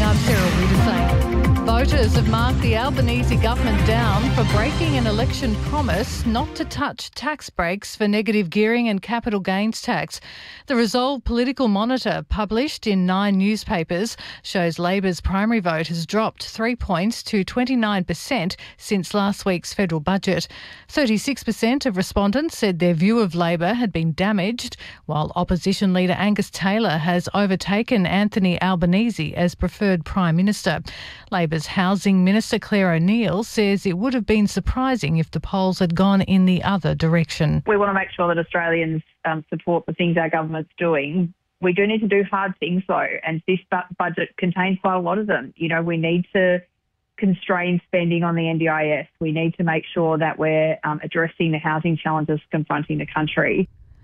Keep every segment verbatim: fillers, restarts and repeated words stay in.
I'm Cheryl Wiedersay. Voters have marked the Albanese government down for breaking an election promise not to touch tax breaks for negative gearing and capital gains tax. The Resolve Political Monitor, published in nine newspapers, shows Labor's primary vote has dropped three points to twenty-nine percent since last week's federal budget. thirty-six percent of respondents said their view of Labor had been damaged, while opposition leader Angus Taylor has overtaken Anthony Albanese as preferred Prime Minister. Labor's Housing Minister Claire O'Neill says it would have been surprising if the polls had gone in the other direction. We want to make sure that Australians um, support the things our government's doing. We do need to do hard things though, and this bu- budget contains quite a lot of them. You know, we need to constrain spending on the N D I S. We need to make sure that we're um, addressing the housing challenges confronting the country.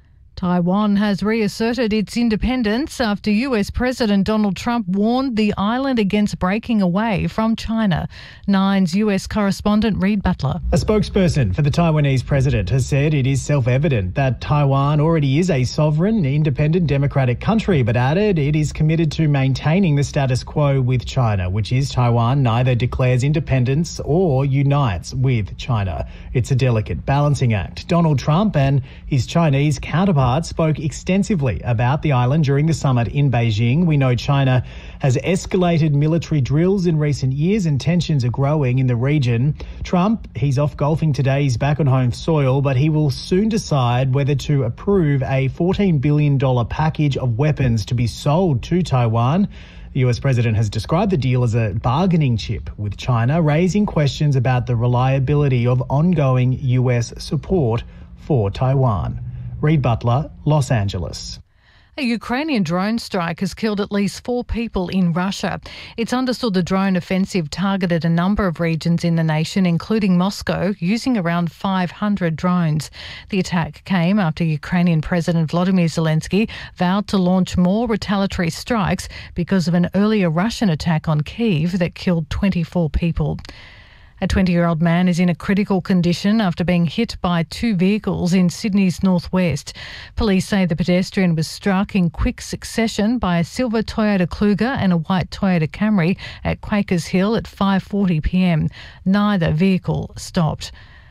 Taiwan has reasserted its independence after U S President Donald Trump warned the island against breaking away from China. Nine's U S correspondent Reid Butler. A spokesperson for the Taiwanese president has said it is self-evident that Taiwan already is a sovereign, independent, democratic country, but added it is committed to maintaining the status quo with China, which is Taiwan neither declares independence or unites with China. It's a delicate balancing act. Donald Trump and his Chinese counterpart spoke extensively about the island during the summit in Beijing. We know China has escalated military drills in recent years and tensions are growing in the region. Trump, he's off golfing today. He's back on home soil, but he will soon decide whether to approve a fourteen billion dollars package of weapons to be sold to Taiwan. The U S president has described the deal as a bargaining chip with China, raising questions about the reliability of ongoing U S support for Taiwan. Reid Butler, Los Angeles. A Ukrainian drone strike has killed at least four people in Russia. It's understood the drone offensive targeted a number of regions in the nation, including Moscow, using around five hundred drones. The attack came after Ukrainian President Volodymyr Zelensky vowed to launch more retaliatory strikes because of an earlier Russian attack on Kyiv that killed twenty-four people. A twenty-year-old man is in a critical condition after being hit by two vehicles in Sydney's northwest. Police say the pedestrian was struck in quick succession by a silver Toyota Kluger and a white Toyota Camry at Quakers Hill at five forty p m. Neither vehicle stopped.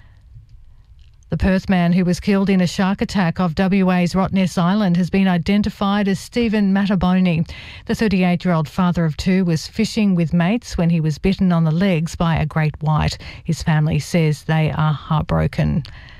The Perth man who was killed in a shark attack off W A's Rottnest Island has been identified as Stephen Mataboni. The thirty-eight-year-old father of two was fishing with mates when he was bitten on the legs by a great white. His family says they are heartbroken.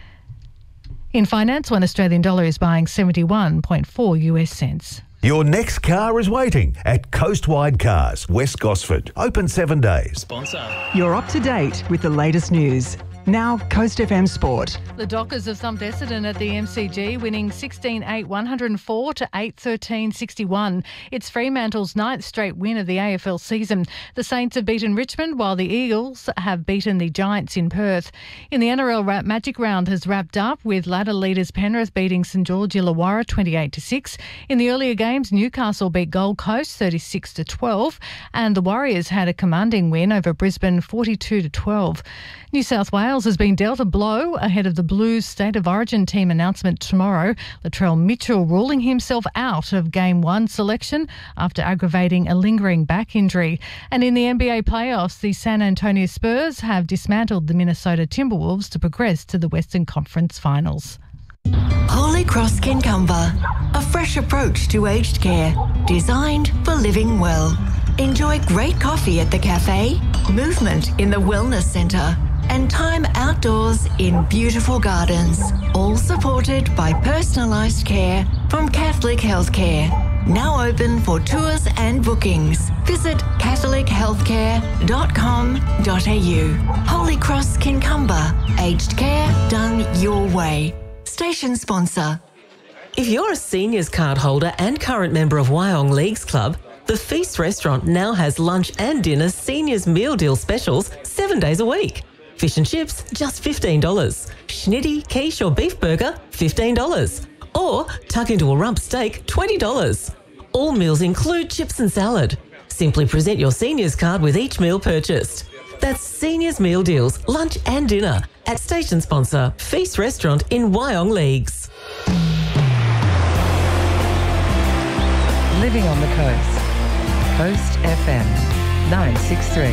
In finance, one Australian dollar is buying seventy-one point four U S cents. Your next car is waiting at Coastwide Cars, West Gosford. Open seven days. Sponsor. You're up to date with the latest news. Now, Coast F M Sport. The Dockers have thumped Essendon at the M C G, winning sixteen eight one oh four to eight thirteen sixty-one. It's Fremantle's ninth straight win of the A F L season. The Saints have beaten Richmond, while the Eagles have beaten the Giants in Perth. In the N R L Wrap Magic Round has wrapped up with ladder leaders Penrith beating St George Illawarra twenty-eight to six. In the earlier games, Newcastle beat Gold Coast thirty-six to twelve, and the Warriors had a commanding win over Brisbane forty-two to twelve. New South Wales has been dealt a blow ahead of the Blues State of Origin team announcement tomorrow. Latrell Mitchell ruling himself out of Game one selection after aggravating a lingering back injury. And in the N B A playoffs, the San Antonio Spurs have dismantled the Minnesota Timberwolves to progress to the Western Conference Finals. Holy Cross Kincumber, a fresh approach to aged care, designed for living well. Enjoy great coffee at the cafe, movement in the wellness centre, and time outdoors in beautiful gardens, all supported by personalised care from Catholic Healthcare. Now open for tours and bookings. Visit catholic healthcare dot com dot a u. Holy Cross Kincumber, aged care done your way. Station sponsor. If you're a seniors card holder and current member of Wyong Leagues Club, the Feast Restaurant now has lunch and dinner seniors meal deal specials seven days a week. Fish and chips, just fifteen dollars. Schnitty, quiche or beef burger, fifteen dollars. Or tuck into a rump steak, twenty dollars. All meals include chips and salad. Simply present your seniors card with each meal purchased. That's seniors meal deals, lunch and dinner at station sponsor Feast Restaurant in Wyong Leagues. Living on the coast. Coast F M. nine six three.